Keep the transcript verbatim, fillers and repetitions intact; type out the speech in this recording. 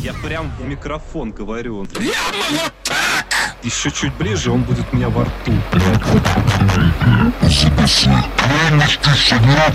Я прям в микрофон говорю. Еще чуть ближе, он будет у меня во рту.